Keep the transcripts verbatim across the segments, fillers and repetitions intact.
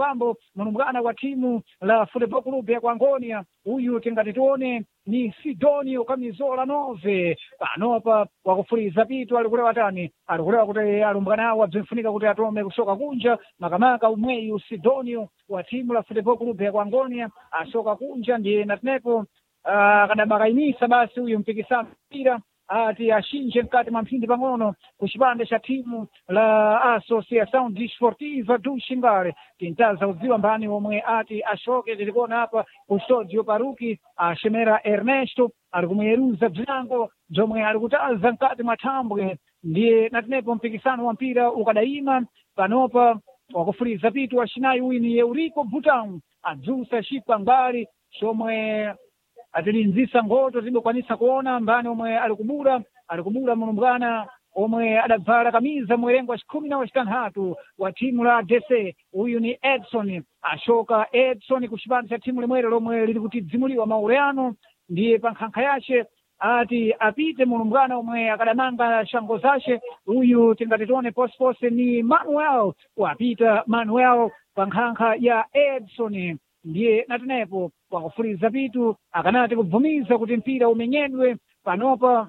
pambo mulumbwana wa timu la Football Club ya Kwangonia. Huyu tingati tuone ni Sidonio Kamizola nove panopa wakufuriza pitu alikulewa watani alikulewa kuti alumbwana awo abzimfunika kuti atome kusoka kunja makamaka umweyu Sidonio wa timu la Football Club ya Kwangonia asoka kunja ndiye natinepo uh, kadabakaimisa basi huyu mpikisano mpira ati ashinje mkati mamphindi pang'ono kuchipande cha timu la Associação Desportiva do Xingale tintaza udziwa mbani omwe ati ashoke tilikuona hapa kustodio paruki ashemera Ernesto alikumweruza bzilango zomwe alikutaza mkati mathambwe ndiye natinepo mpikisano wa mpira ukadaima panopa wakufuriza pitu washinayi wini Eurico Butão adzusa shipa mbali somwe atilinzisa ngoto zimekwanisa kuona mbani omwe alikubura alikubura mulumbwana omwe adabvala kamiza mwerengo wa kumi na wastantatu wa timu la D C. Huyu ni Edson ashoka Edson kuchipande cha timu limwere lomwe lili kutidzimuliwa maureano ndiye pankhankha yace ati apite mulumbwana omwe akadamanga shango zace. Huyu tingatitone posipose ni Manuel wapita Manuel pankhankha ya Edson ndiye natinepo wakufuriza pitu akanati kubvumiza kuti mpira umenyedwe panopa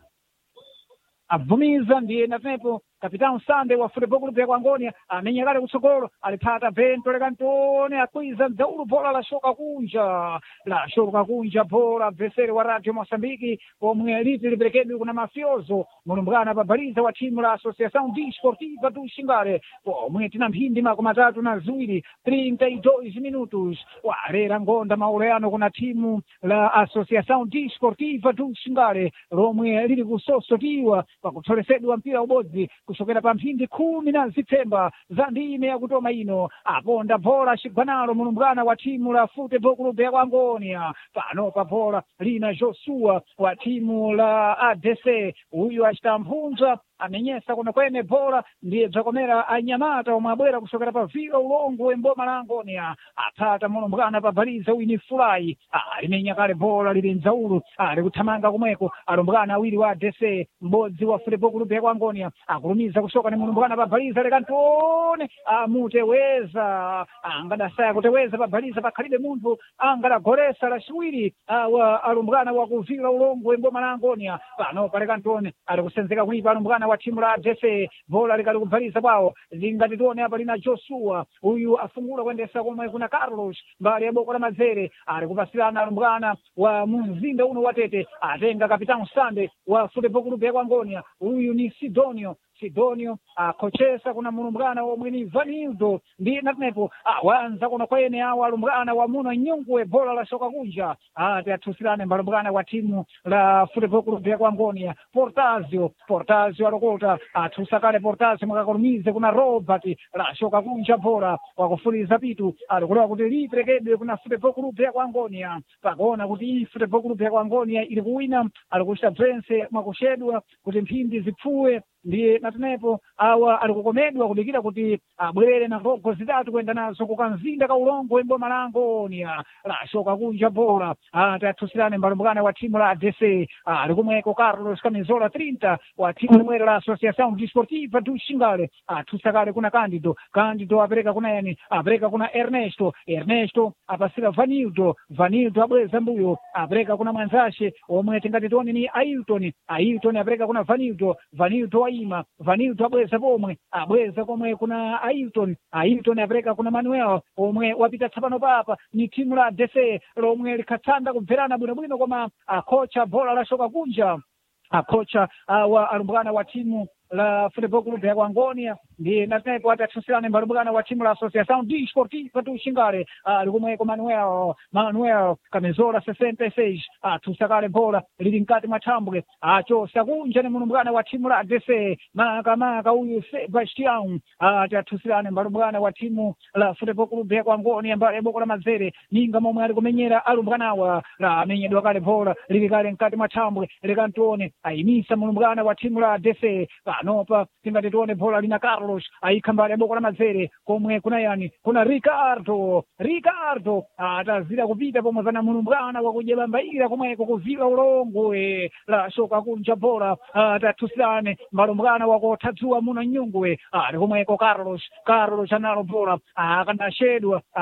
abvumiza ndiye natinepo Capitão Sande wa Football Club ya Kwangonia amenyekale kutsogolo alipata vento lekantone akwiza mdzaulu bola la shoka kunja la shoka kunja bola vesere wa Radio Moçambique omwe liti liperekedwe kuna mafiozo mulumbwana pabaliza wa timu la Associação Desportiva do Xingale omwe tina mphindi makumi atatu na ziwiri trinta e dois minutos warera ngonda maureano kuna timu la Associação Desportiva do Xingale lomwe lili kusosotiwa pakutholesedwa mpira ubodzi kusokera pa mphindi khumi na zitsemba za ndime yakutoma ino aponda bola cigwanalo mulumbwana wa timu la Football Club ya Kwangonia panopa bola lina Joshua wa timu la A D C. Huyu achita mphunza amenyesa kuna kwene bola ndiye bzakomera anyamata omwe abwera kusokera pa vila ulongo emboma la Angonia aphata mulumbwana pabaliza wini Fulai alimenya kale bola lili mdzaulu ali kuthamanga kumweko alumbwana awiri wa A D C m'bodzi wa Football Club ya Kwangonia akulumiza kusoka ni mulumbwana pabaliza lekantone amuteweza angadasaya kuteweza pabaliza pakhalibe munthu angadagolesa laciwiri awa alumbwana wakuvila ulongo emboma la Angonia panopa lekantone ali kusenzeka kulipa alumbwana wa timu la D C bola likali kubaliza bwawo lingatitone apa lina Joshua huyu afungula kuendesa komwe kuna Carlos mbali ya boko la mazere ali kupasirana alumbwana wa mzinda uno watete atenga Capitão Sande wa Football Club ya Kwangonia. Huyu ni Sidonio Sidonio akochesa kuna mulumbwana omwe ni Vanildo ndiye natinepo awanza kuna kwene awo alumbwana wa muno nyungwe bola la soka kunja ati atusirane mbalumbwana wa timu la Football Club ya Kwangonia. Portazio Portazio alokota atusakale Portazio mwakakulumize kuna Robert la soka kunja bola wakufuriza pitu alikulewa kuti liperekedwe kuna Football Club ya Kwangonia pakuona kuti Football Club ya Kwangonia ili kuwina alikuchita brense mwakushedwa kuti mphindi zipfuwe ndiye natinepo awa alikukomedwa kudikira kuti abwere na ngogo zitatu kwenda nazo kukanzinda ka ulongo emboma la Angonia la shoka kunja bola ati atusirane mbalumbwana wa timu la D C alikumweko Carlos Camizola trinta wa timu limwere la Associação Desportiva do Xingale atusakale kuna Candido Candido apereka kuna yani apereka kuna Ernesto Ernesto apasira Vanildo Vanildo abweza mbuyo apereka kuna mwanzashe omwe tingatitoni ni Ailton Ailton apereka kuna Vanildo Vanildo ima Vanildo abweza pomwe abweza komwe kuna Ailton Ailton apereka kuna Manuel omwe wapita tsapano papa ni timu la D C lomwe likatsanda kubverana bwinobwino koma akocha bola la shoka kunja akocha wa alumbwana wa timu la Football Club ya Kwangonia ndiye natinepo ati atusirane mbalumbwana wa timu la Associação Desportiva do Xingale alikumweko Manuel Manuel Camizola sessenta e seis atusakale bola lili mkati mwatambwe achosa kunja ni mulumbwana wa timu la D C makamaka huyu Sebastião ati atusirane mbalumbwana wa timu la Football Club ya Kwangonia mbali ya boko la mazere ninga momwe alikumenyera alumbwanawa la amenyedwa kale bola lili kale mkati mwatambwe likantone aimisa mulumbwana wa timu la D C panopa tingatitone bola lina Carlos ayikha mbali ya boko la mazere komwe kuna yani kuna Ricardo Ricardo atazira kupita pomwe na mulumbwana wakujebambaira komweko kuvila ulongwe la shoka kunja bola atatusirane mbalumbwana wakotadzua muno nyungwe ali komweko Carlos Carlos analo bola akanashedwa